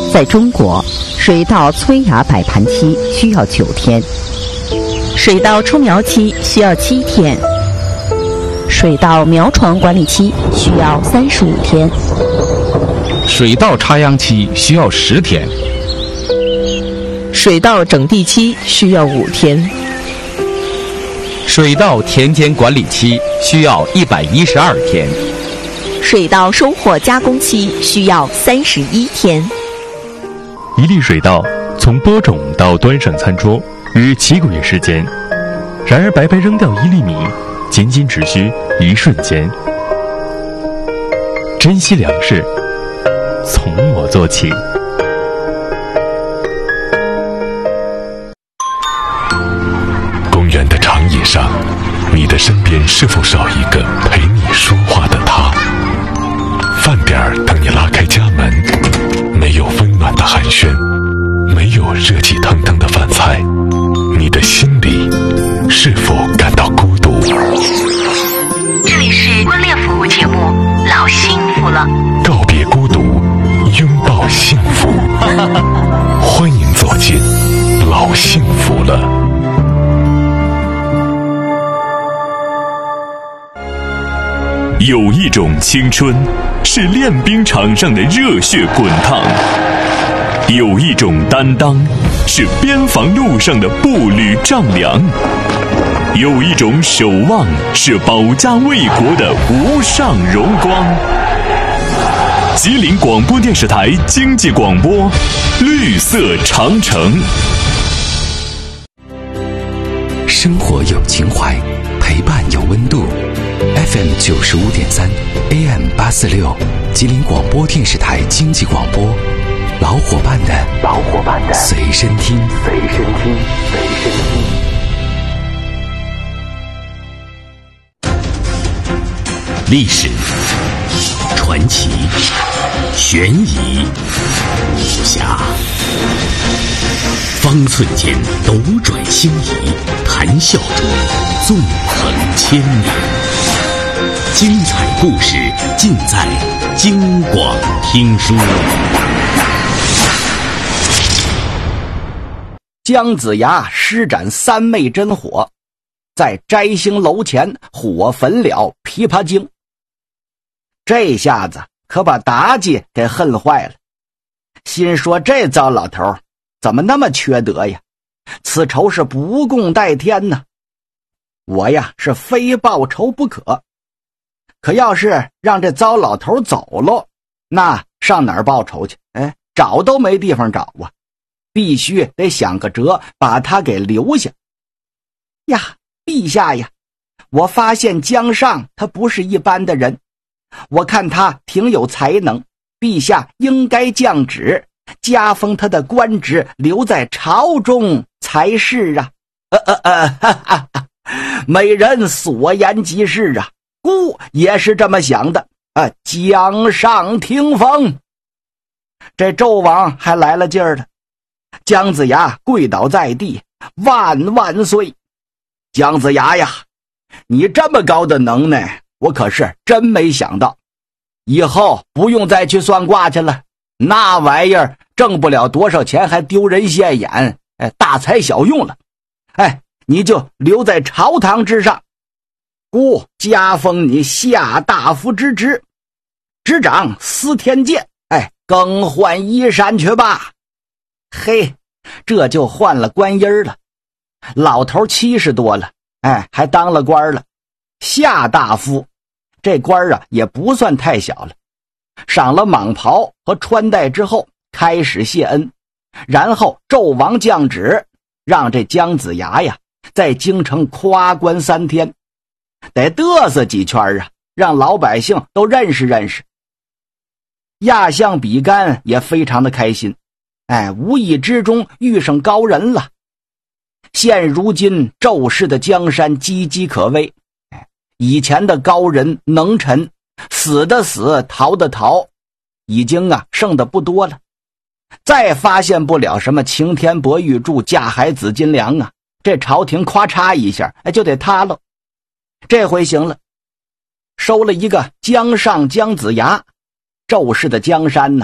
在中国，水稻催芽摆盘期需要9天，水稻出苗期需要7天，水稻苗床管理期需要35天， 水稻插秧期需要10天， 水稻整地期需要5天， 水稻田间管理期需要112天， 水稻收获加工期需要31天。 一粒水稻从播种到端上餐桌约7个月时间，然而白白扔掉1粒米，仅仅只需1瞬间。珍惜粮食，从我做起。 公园的长椅上，你的身边是否少一个陪你说话的他？饭点儿等你拉开家门，没有温暖的寒暄，没有热气腾腾的饭菜，你的心里是否感到孤独？ 这里是婚恋服务节目《老幸福了》， 告别孤独，拥抱幸福。欢迎走进老幸福了。 有一种青春是练兵场上的热血滚烫，有一种担当是边防路上的步履丈量，有一种守望是保家卫国的无上荣光。吉林广播电视台经济广播，绿色长城。 生活有情怀，陪伴有温度。FM 95.3 AM 846，吉林广播电视台经济广播，老伙伴的随身听。 历史、传奇、悬疑、武侠，方寸间斗转星移，谈笑中纵横千年。精彩故事尽在京广听书。 姜子牙施展3昧真火，在摘星楼前火焚了琵琶精。这下子可把妲己给恨坏了，心说这糟老头怎么那么缺德呀，此仇是不共戴天呢。我呀是非报仇不可，可要是让这糟老头走了，那上哪儿报仇去？找都没地方找啊，必须得想个辙把他给留下。呀，陛下呀，我发现姜尚他不是一般的人，我看他挺有才能，陛下应该降旨加封他的官职，留在朝中才是啊。美人所言极是啊，孤也是这么想的啊。姜尚听封。这纣王还来了劲儿了，姜子牙跪倒在地，万万岁！姜子牙呀，你这么高的能耐，我可是真没想到。以后不用再去算卦去了，那玩意儿挣不了多少钱，还丢人现眼，大材小用了。你就留在朝堂之上，孤加封你下大夫之职，执掌司天监，更换衣衫去吧。嘿，这就换了官音了。老头70多了，还当了官了。下大夫这官啊也不算太小了，赏了蟒袍和穿戴之后，开始谢恩，然后纣王降旨，让这姜子牙呀在京城夸观3天，得嘚瑟几圈啊，让老百姓都认识认识。亚相比干也非常的开心，无意之中遇上高人了。现如今纣氏的江山岌岌可危，以前的高人能臣，死的死，逃的逃，已经剩的不多了。再发现不了什么擎天博玉柱、架海紫金梁啊，这朝廷咔嚓一下就得塌了。这回行了，收了一个姜尚姜子牙，纣氏的江山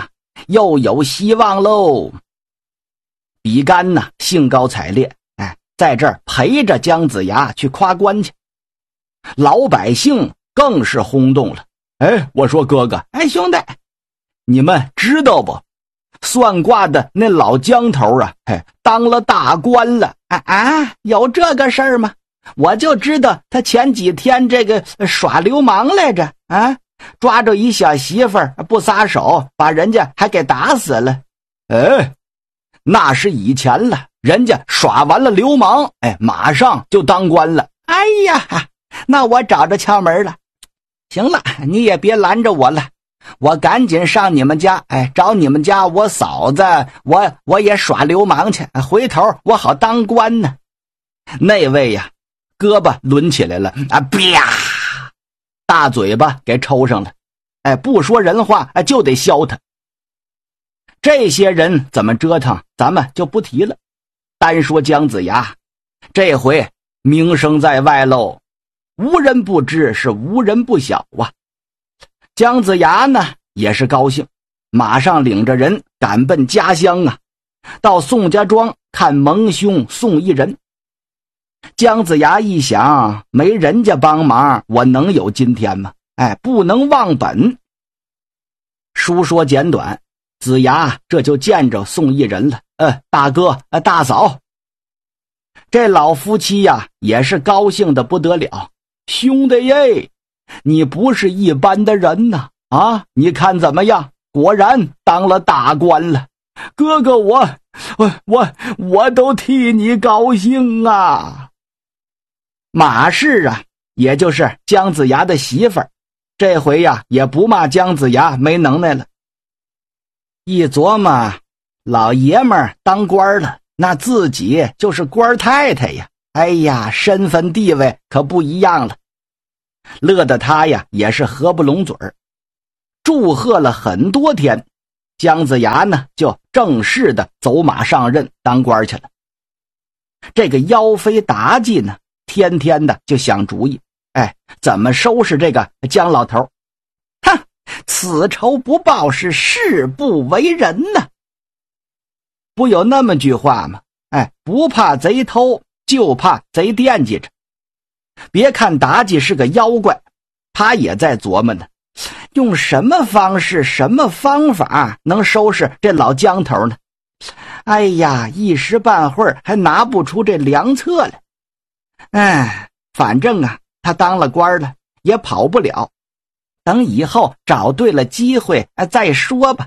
又有希望喽。比干呢兴高采烈，在这儿陪着姜子牙去夸官去。老百姓更是轰动了。我说哥哥，兄弟，你们知道不？算卦的那老姜头啊，当了大官了。有这个事儿吗？我就知道他前几天这个耍流氓来着，抓着一小媳妇儿不撒手，把人家还给打死了。那是以前了，人家耍完了流氓，马上就当官了。那我找着窍门了。行了，你也别拦着我了，我赶紧上你们家，找你们家我嫂子，我也耍流氓去，回头我好当官呢。那位呀，胳膊抡起来了，啪，大嘴巴给抽上了。不说人话，就得削他。这些人怎么折腾，咱们就不提了。单说姜子牙，这回名声在外喽，无人不知，是无人不晓啊。姜子牙呢也是高兴，马上领着人赶奔家乡啊，到宋家庄看蒙兄宋一人。姜子牙一想，没人家帮忙，我能有今天吗？不能忘本。书说简短，子牙这就见着宋一人了。大哥，大嫂。这老夫妻呀也是高兴的不得了。兄弟耶，你不是一般的人呐！你看怎么样？果然当了大官了。哥哥，我都替你高兴啊！马氏啊，也就是姜子牙的媳妇儿，这回呀也不骂姜子牙没能耐了。一琢磨，老爷们儿当官了，那自己就是官太太呀，身份地位可不一样了。乐得他呀也是合不拢嘴儿，祝贺了很多天，姜子牙呢就正式的走马上任当官去了。这个妖妃妲己呢，天天的就想主意，怎么收拾这个姜老头。此仇不报是誓不为人呐。不有那么句话吗？不怕贼偷，就怕贼惦记着。别看妲己是个妖怪，他也在琢磨呢，用什么方式什么方法能收拾这老姜头呢？一时半会儿还拿不出这良策来。反正啊他当了官了也跑不了，等以后找对了机会再说吧。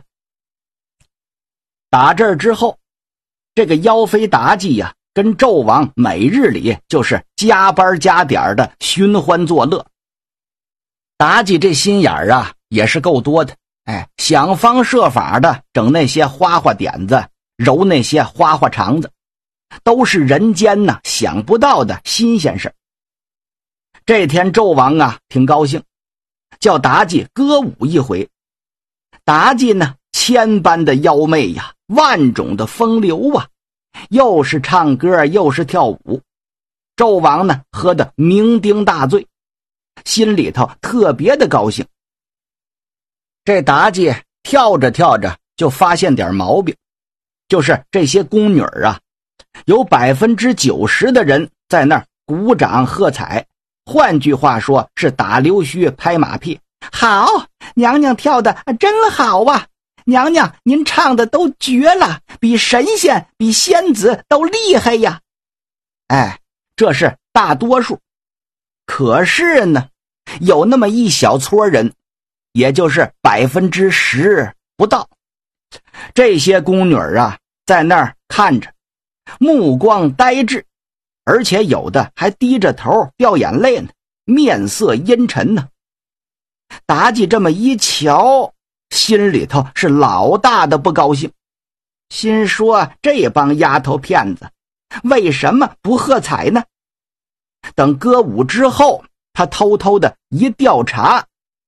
打这儿之后，这个妖妃妲己呀跟纣王每日里就是加班加点的寻欢作乐。妲己这心眼儿啊也是够多的，想方设法的整那些花花点子，揉那些花花肠子，都是人间呢想不到的新鲜事。这天纣王啊挺高兴，叫妲己歌舞一回。妲己呢千般的妖媚呀，万种的风流啊，又是唱歌又是跳舞。纣王呢喝得酩酊大醉，心里头特别的高兴。这妲己跳着跳着就发现点毛病，就是这些宫女啊，有90%的人在那儿鼓掌喝彩，换句话说是打溜须拍马屁。好，娘娘跳的真好啊，娘娘您唱的都绝了，比神仙比仙子都厉害呀。这是大多数。可是呢，有那么一小撮人，也就是10%不到，这些宫女啊在那儿看着，目光呆滞，而且有的还低着头掉眼泪呢，面色阴沉呢。妲己这么一瞧，心里头是老大的不高兴，心说这帮丫头片子为什么不喝彩呢？等歌舞之后，他偷偷的一调查，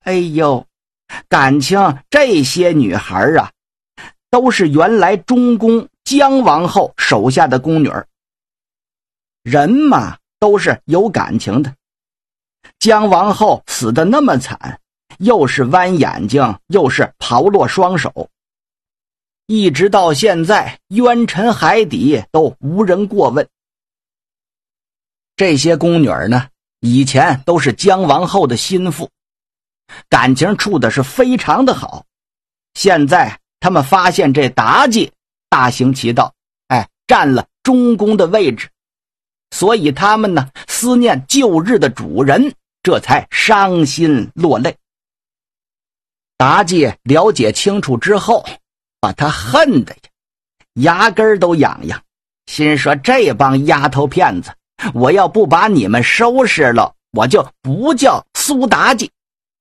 感情这些女孩啊都是原来中宫姜王后手下的宫女，人嘛都是有感情的。姜王后死得那么惨，又是剜眼睛又是刨落双手， 一直到现在冤沉海底都无人过问。这些宫女呢，以前都是姜王后的心腹，感情处的是非常的好。现在他们发现这妲己大行其道，占了中宫的位置，所以他们呢思念旧日的主人，这才伤心落泪。妲己了解清楚之后，把他恨的呀牙根都痒痒，心说这帮丫头片子，我要不把你们收拾了，我就不叫苏妲己。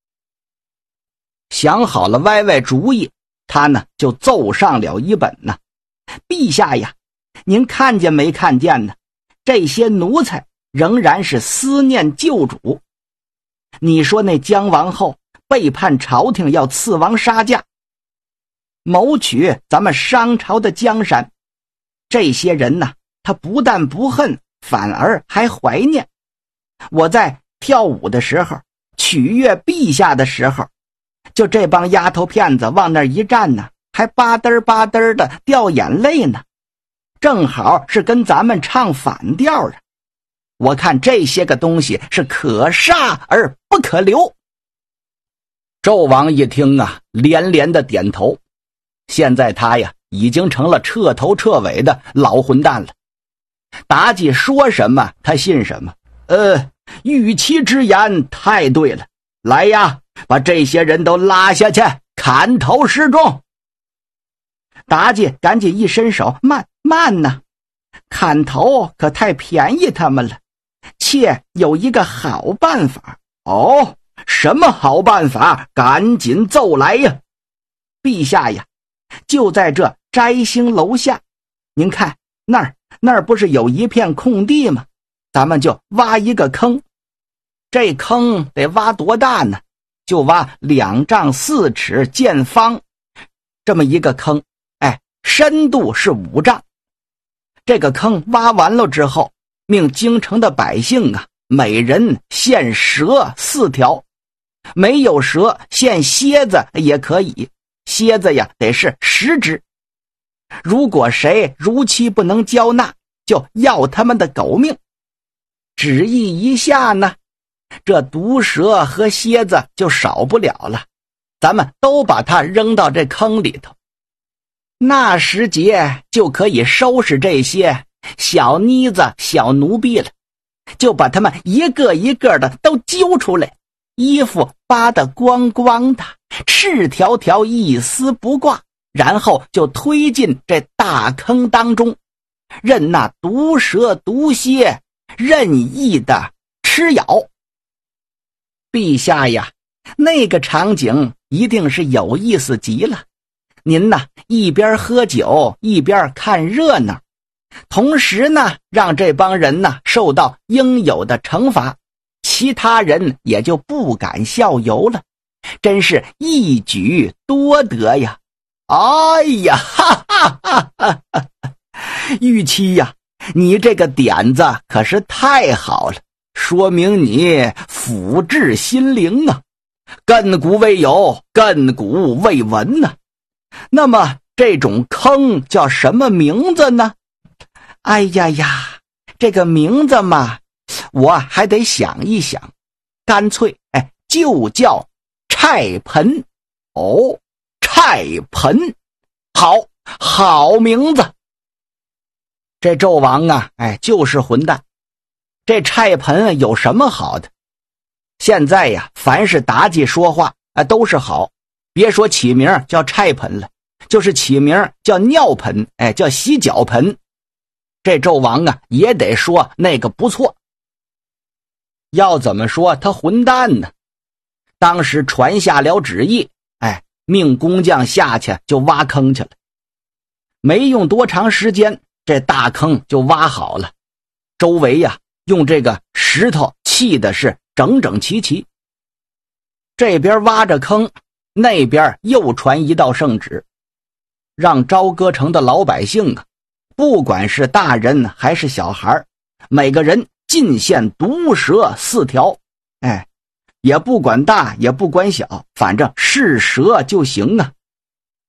想好了歪歪主意，他呢就奏上了一本呢。陛下呀，您看见没看见呢？这些奴才仍然是思念旧主。你说那姜王后背叛朝廷，要刺王杀驾，谋取咱们商朝的江山，这些人呢，他不但不恨，反而还怀念。我在跳舞的时候，取悦陛下的时候，就这帮丫头片子往那一站呢，还吧嘚吧嘚的掉眼泪呢，正好是跟咱们唱反调啊。我看这些个东西是可杀而不可留。纣王一听啊，连连的点头。现在他呀已经成了彻头彻尾的老混蛋了。妲己说什么他信什么。玉妻之言太对了，来呀，把这些人都拉下去，砍头示众。妲己赶紧一伸手，慢呐，砍头可太便宜他们了，妾有一个好办法。哦，什么好办法？赶紧奏来呀！陛下呀，就在这摘星楼下，您看那儿不是有一片空地吗？咱们就挖一个坑，这坑得挖多大呢？就挖2丈4尺见方，这么一个坑，深度是5丈。这个坑挖完了之后，命京城的百姓啊，每人献蛇4条，没有蛇献蝎子也可以，蝎子呀得是10只。如果谁如期不能交纳，就要他们的狗命。旨意一下呢，这毒蛇和蝎子就少不了了，咱们都把它扔到这坑里头。那时节就可以收拾这些小妮子小奴婢了，就把他们一个一个的都揪出来，衣服扒得光光的，赤条条一丝不挂，然后就推进这大坑当中，任那毒蛇毒蝎任意的吃咬。陛下呀，那个场景一定是有意思极了。您呢，一边喝酒一边看热闹，同时呢，让这帮人呢受到应有的惩罚，其他人也就不敢效尤了，真是一举多得呀！哎呀，哈哈哈哈哈！玉妻呀，你这个点子可是太好了，说明你抚治心灵啊，亘古未有，亘古未闻呢。那么这种坑叫什么名字呢？哎呀呀，这个名字嘛，我还得想一想，干脆就叫菜盆。哦，菜盆，好名字。这纣王啊，就是混蛋。这菜盆有什么好的？现在呀，凡是妲己说话都是好，别说起名叫菜盆了，就是起名叫尿盆，叫洗脚盆，这纣王啊也得说那个不错。要怎么说他混蛋呢？当时传下了旨意，命工匠下去就挖坑去了。没用多长时间，这大坑就挖好了，周围呀用这个石头砌的是整整齐齐。这边挖着坑，那边又传一道圣旨，让朝歌城的老百姓啊，不管是大人还是小孩，每个人进献毒蛇4条，也不管大也不管小，反正是蛇就行啊。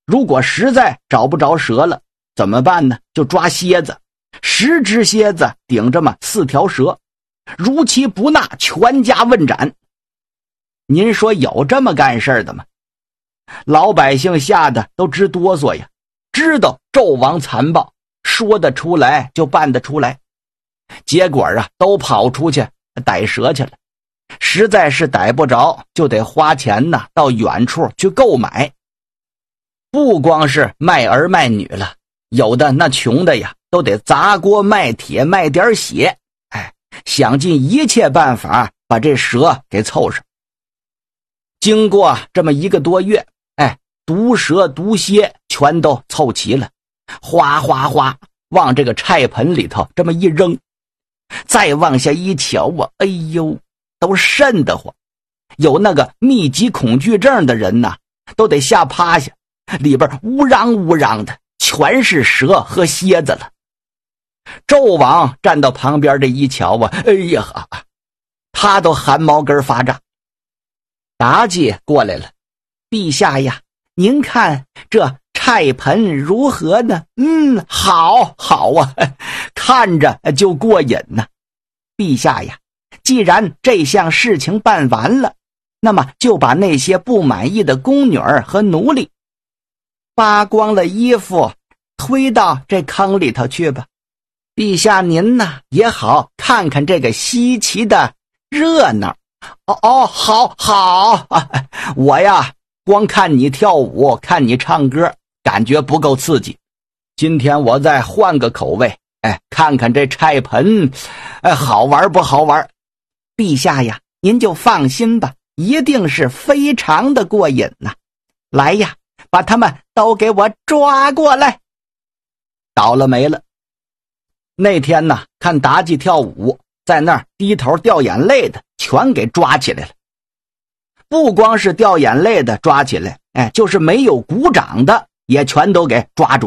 如果实在找不着蛇了，怎么办呢？就抓蝎子，10只蝎子顶着4条蛇，如其不纳，全家问斩。您说有这么干事的吗？老百姓吓得都直哆嗦呀，知道纣王残暴，说得出来就办得出来。结果都跑出去逮蛇去了，实在是逮不着，就得花钱到远处去购买。不光是卖儿卖女了，有的那穷的呀，都得砸锅卖铁卖点血，想尽一切办法把这蛇给凑上。经过这么1个多月，毒蛇毒蝎全都凑齐了，哗哗哗往这个菜盆里头这么一扔，再往下一瞧哎呦，都瘆得慌。有那个密集恐惧症的人都得吓趴下，里边乌嚷乌嚷的，全是蛇和蝎子了。纣王站到旁边这一瞧哎呀，他都汗毛根发炸。妲己过来了，陛下呀，您看这菜盆如何呢？好啊，看着就过瘾呢。陛下呀，既然这项事情办完了，那么就把那些不满意的宫女儿和奴隶扒光了衣服推到这坑里头去吧。陛下您也好看看这个稀奇的热闹。好，我呀光看你跳舞看你唱歌感觉不够刺激，今天我再换个口味，看看这菜盆好玩不好玩。陛下呀，您就放心吧，一定是非常的过瘾呐。来呀，把他们都给我抓过来。倒了霉了。那天看妲己跳舞，在那儿低头掉眼泪的全给抓起来了。不光是掉眼泪的抓起来，就是没有鼓掌的也全都给抓住了。